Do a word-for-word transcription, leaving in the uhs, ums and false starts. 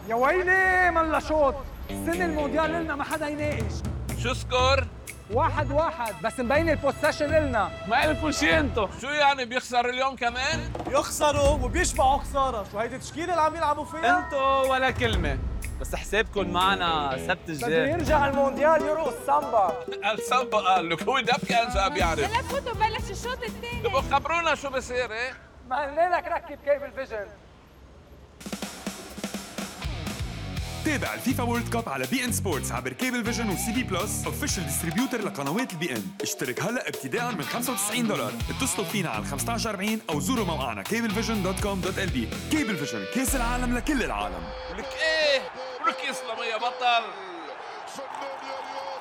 يا ويلي ملا شوط. السنة المونديال لنا ما حدا يناقش. شو سكور؟ واحد واحد بس مبين البوسيشن لنا. ما لكم شي انتو. شو يعني بيخسر اليوم كمان؟ يخسروا وبيشبعوا خسارة. شو هيدي التشكيلة اللي عم يلعبوا فيها؟ انتو ولا كلمة، بس حسابكم معنا سبت بده الجاي. يرجع المونديال يرقص سامبا. السامبا قال لك هو دب كان صار بيعرف. لا فوتوا بلش الشوط الثاني. تبقوا خبرونا شو بصير ايه؟ ما قلنا لك ركب كيبل فيجن. تابع الفيفا وورلد كاب على بي ان سبورتس عبر كيبل فيجن وسي بي بلس اوفيشال ديستريبيوتر لقنوات البي ان. اشترك هلا ابتداء من خمسة وتسعين دولار. اتصلوا فينا على خمسة عشر أربعين او زوروا موقعنا كيبل فيجن دوت كوم دوت ال بي. كيبل فيجن، كاس العالم لكل العالم. ولك ايه؟ ولك يسلم يا بطل. فنان يا ريال